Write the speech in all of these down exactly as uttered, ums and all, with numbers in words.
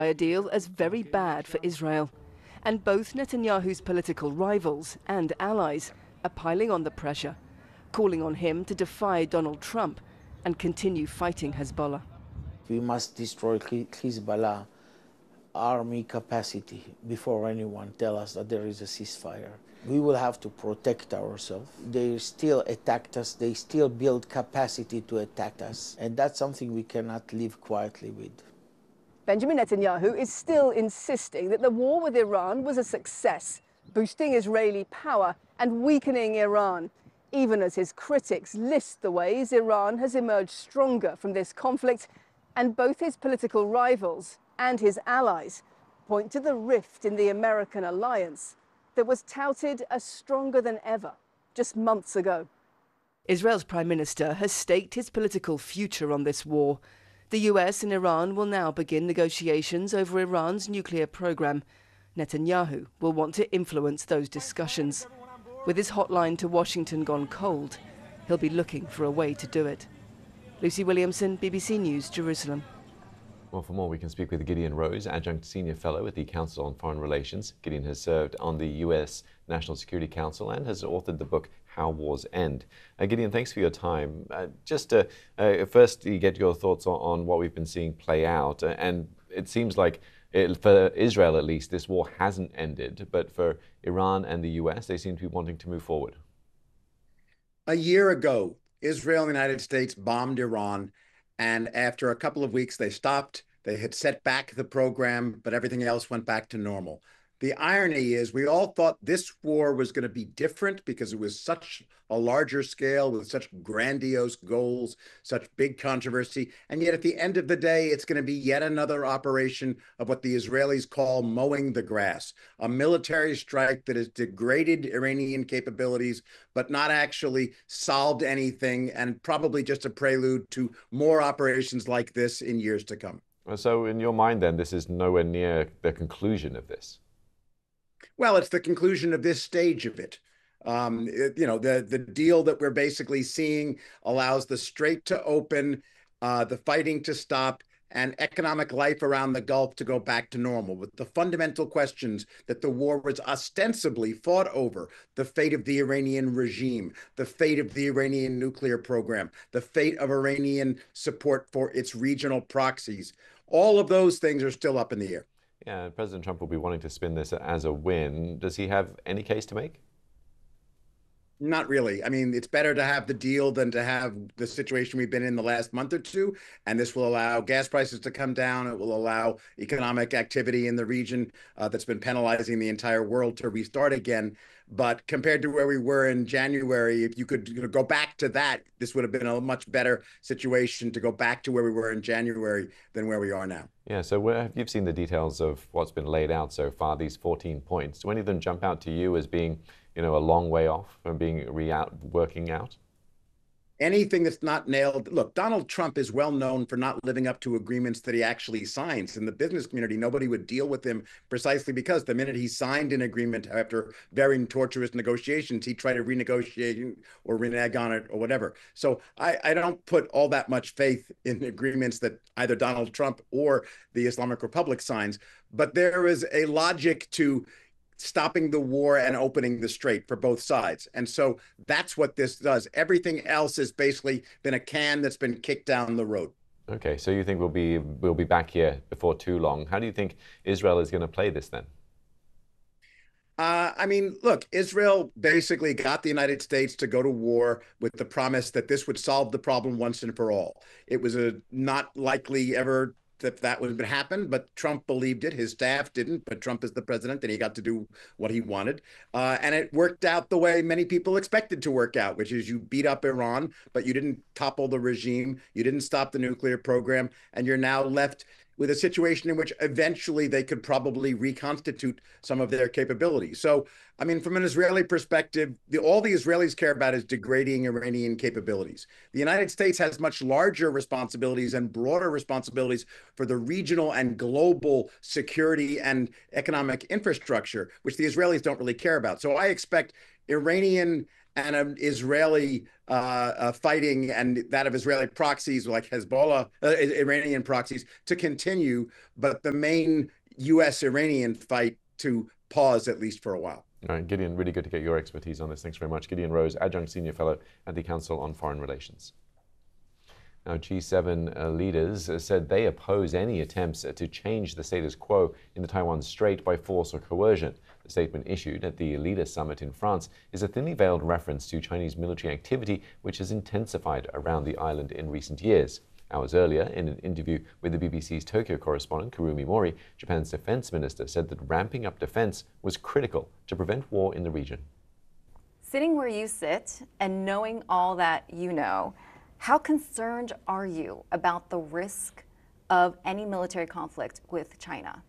a deal as very bad for Israel. And both Netanyahu's political rivals and allies are piling on the pressure, calling on him to defy Donald Trump and continue fighting Hezbollah. We must destroy Hezbollah army capacity before anyone tells us that there is a ceasefire. We will have to protect ourselves. They still attacked us. They still build capacity to attack us. And that's something we cannot live quietly with. Benjamin Netanyahu is still insisting that the war with Iran was a success, boosting Israeli power and weakening Iran, even as his critics list the ways Iran has emerged stronger from this conflict, and both his political rivals and his allies point to the rift in the American alliance that was touted as stronger than ever just months ago. Israel's prime minister has staked his political future on this war. The U S and Iran will now begin negotiations over Iran's nuclear program. Netanyahu will want to influence those discussions. With his hotline to Washington gone cold, he'll be looking for a way to do it. Lucy Williamson, B B C News, Jerusalem. Well, for more, we can speak with Gideon Rose, Adjunct Senior Fellow at the Council on Foreign Relations. Gideon has served on the U S National Security Council and has authored the book How Wars End. Uh, Gideon, thanks for your time. Uh, just uh, uh, first, you get your thoughts on, on what we've been seeing play out. Uh, and it seems like, it, for Israel at least, this war hasn't ended. But for Iran and the U S, they seem to be wanting to move forward. A year ago, Israel and the United States bombed Iran. And after a couple of weeks, they stopped. They had set back the program, but everything else went back to normal. The irony is we all thought this war was going to be different because it was such a larger scale with such grandiose goals, such big controversy. And yet at the end of the day, it's going to be yet another operation of what the Israelis call mowing the grass, a military strike that has degraded Iranian capabilities, but not actually solved anything, and probably just a prelude to more operations like this in years to come. So in your mind, then, this is nowhere near the conclusion of this? Well, it's the conclusion of this stage of it. Um, it you know, the, the deal that we're basically seeing allows the strait to open, uh, the fighting to stop, and economic life around the Gulf to go back to normal. But the fundamental questions that the war was ostensibly fought over, the fate of the Iranian regime, the fate of the Iranian nuclear program, the fate of Iranian support for its regional proxies, all of those things are still up in the air. Yeah, President Trump will be wanting to spin this as a win. Does he have any case to make? Not really. I mean, it's better to have the deal than to have the situation we've been in the last month or two. And this will allow gas prices to come down. It will allow economic activity in the region uh, that's been penalizing the entire world to restart again. But compared to where we were in January, if you could you know, go back to that, this would have been a much better situation to go back to where we were in January than where we are now. Yeah, so where, you've seen the details of what's been laid out so far, these fourteen points. Do any of them jump out to you as being, you know, a long way off from being re out, working out? Anything that's not nailed. Look, Donald Trump is well known for not living up to agreements that he actually signs. In the business community, nobody would deal with him precisely because the minute he signed an agreement after very torturous negotiations, he tried to renegotiate or renege on it or whatever. So I, I don't put all that much faith in agreements that either Donald Trump or the Islamic Republic signs. But there is a logic to stopping the war and opening the strait for both sides. And so that's what this does. Everything else has basically been a can that's been kicked down the road. Okay, so you think we'll be we'll be back here before too long. How do you think Israel is going to play this then? Uh, I mean, look, Israel basically got the United States to go to war with the promise that this would solve the problem once and for all. It was a not likely ever that that would happen, but Trump believed it. His staff didn't, but Trump is the president and he got to do what he wanted. Uh, and it worked out the way many people expected to work out, which is you beat up Iran, but you didn't topple the regime. You didn't stop the nuclear program. And you're now left with a situation in which eventually they could probably reconstitute some of their capabilities. So, I mean, from an Israeli perspective, the, all the Israelis care about is degrading Iranian capabilities. The United States has much larger responsibilities and broader responsibilities for the regional and global security and economic infrastructure, which the Israelis don't really care about. So I expect Iranian and an Israeli uh, uh, fighting and that of Israeli proxies like Hezbollah, uh, Iranian proxies to continue, but the main U S Iranian fight to pause at least for a while. All right, Gideon, really good to get your expertise on this. Thanks very much. Gideon Rose, Adjunct Senior Fellow at the Council on Foreign Relations. Now, G seven uh, leaders uh, said they oppose any attempts uh, to change the status quo in the Taiwan Strait by force or coercion. The statement issued at the Leader Summit in France is a thinly veiled reference to Chinese military activity, which has intensified around the island in recent years. Hours earlier, in an interview with the B B C's Tokyo correspondent Kurumi Mori, Japan's defense minister said that ramping up defense was critical to prevent war in the region. Sitting where you sit and knowing all that you know, how concerned are you about the risk of any military conflict with China?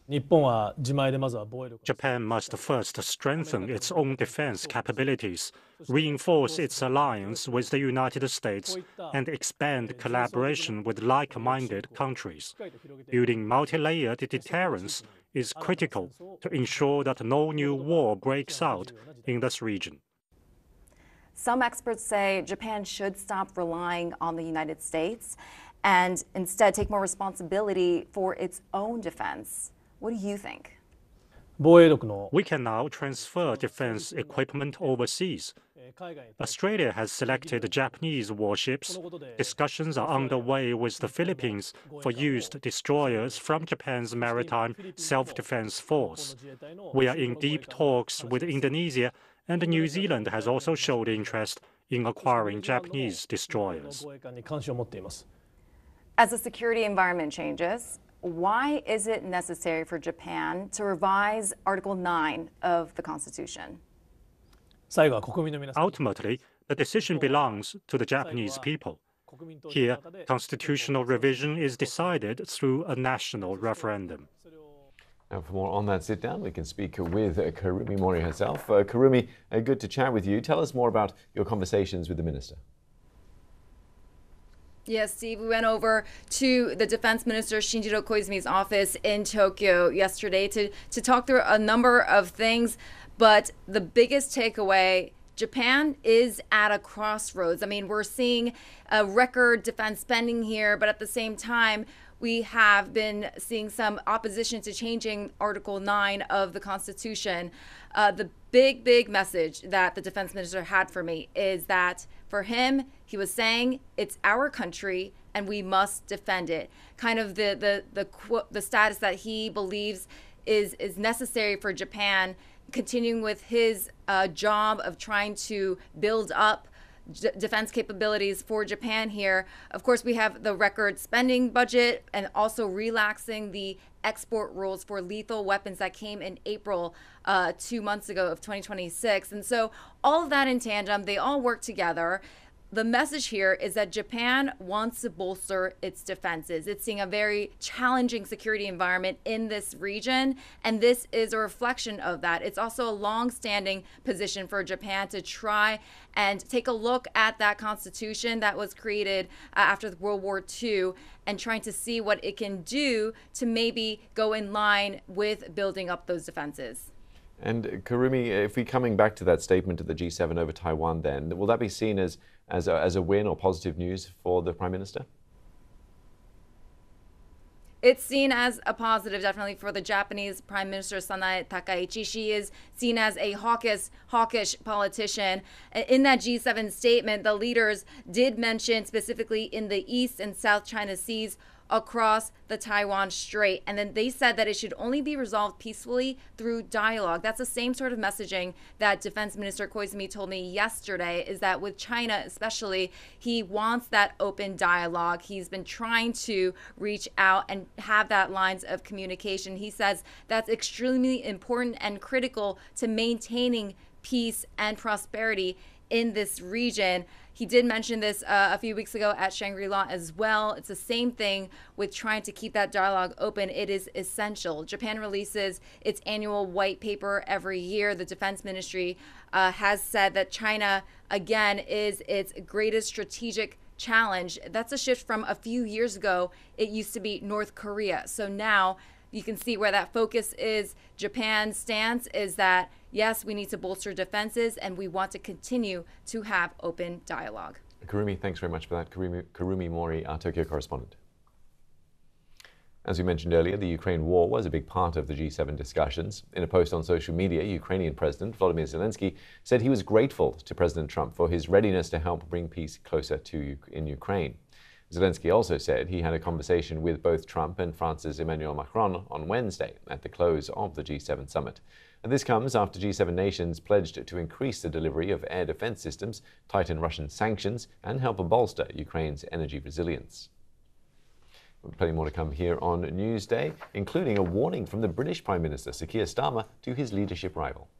Japan must first strengthen its own defense capabilities, reinforce its alliance with the United States, and expand collaboration with like-minded countries. Building multi-layered deterrence is critical to ensure that no new war breaks out in this region. Some experts say Japan should stop relying on the United States and instead take more responsibility for its own defense. What do you think? We can now transfer defense equipment overseas. Australia has selected Japanese warships. Discussions are underway with the Philippines for used destroyers from Japan's Maritime Self-Defense Force. We are in deep talks with Indonesia, and New Zealand has also showed interest in acquiring Japanese destroyers. As the security environment changes, why is it necessary for Japan to revise Article nine of the Constitution? Ultimately, the decision belongs to the Japanese people. Here, constitutional revision is decided through a national referendum. Now, for more on that sit down, we can speak with uh, Kurumi Mori herself. Uh, Kurumi, uh, good to chat with you. Tell us more about your conversations with the minister. Yes, Steve, we went over to the Defense Minister Shinjiro Koizumi's office in Tokyo yesterday to, to talk through a number of things. But the biggest takeaway, Japan is at a crossroads. I mean, we're seeing a record defense spending here, but at the same time, we have been seeing some opposition to changing Article nine of the Constitution. Uh, the big, big message that the defense minister had for me is that for him, he was saying it's our country and we must defend it. Kind of the the the the status that he believes is is necessary for Japan, continuing with his uh, job of trying to build up D- defense capabilities for Japan here. Of course, we have the record spending budget and also relaxing the export rules for lethal weapons that came in April uh, two months ago of twenty twenty-six. And so all of that in tandem, they all work together. The message here is that Japan wants to bolster its defenses. It's seeing a very challenging security environment in this region, and this is a reflection of that. It's also a long-standing position for Japan to try and take a look at that constitution that was created uh, after World War Two and trying to see what it can do to maybe go in line with building up those defenses. And uh, Kurumi, if we're coming back to that statement of the G seven over Taiwan, then will that be seen as as a, as a win or positive news for the Prime Minister? It's seen as a positive, definitely, for the Japanese Prime Minister Sanae Takaichi. She is seen as a hawkish, hawkish politician. In that G seven statement, the leaders did mention specifically in the East and South China Seas across the Taiwan Strait. And then they said that it should only be resolved peacefully through dialogue. That's the same sort of messaging that Defense Minister Koizumi told me yesterday, is that with China especially, he wants that open dialogue. He's been trying to reach out and have that lines of communication. He says that's extremely important and critical to maintaining peace and prosperity in this region. He did mention this uh, a few weeks ago at Shangri-La as well. It's the same thing with trying to keep that dialogue open. It is essential. Japan releases its annual white paper every year. The Defense Ministry uh, has said that China, again, is its greatest strategic challenge. That's a shift from a few years ago. It used to be North Korea. So now you can see where that focus is. Japan's stance is that, yes, we need to bolster defenses and we want to continue to have open dialogue. Kurumi, thanks very much for that. Kurumi, Kurumi Mori, our Tokyo correspondent. As we mentioned earlier, the Ukraine war was a big part of the G seven discussions. In a post on social media, Ukrainian President Volodymyr Zelensky said he was grateful to President Trump for his readiness to help bring peace closer to in Ukraine. Zelensky also said he had a conversation with both Trump and France's Emmanuel Macron on Wednesday at the close of the G seven summit. And this comes after G seven nations pledged to increase the delivery of air defense systems, tighten Russian sanctions, and help bolster Ukraine's energy resilience. Plenty more to come here on Newsday, including a warning from the British Prime Minister, Sir Keir Starmer, to his leadership rival.